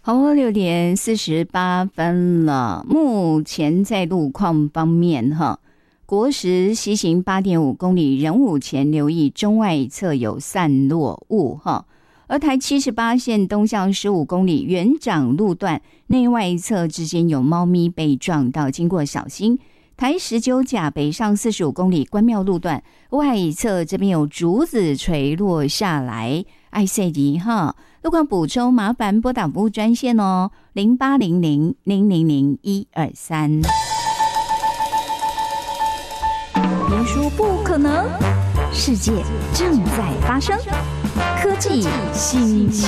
好，6:48了。目前在路况方面国时西行8.5公里，仁武前留意中外侧有散落物而台78线东向15公里园长路段内外侧之间有猫咪被撞到，经过小心。台19甲北上45公里关庙路段外侧这边有竹子垂落下来，爱塞迪路况补充麻烦拨打服务专线0800-000-123。别说不可能，世界正在发生，科技新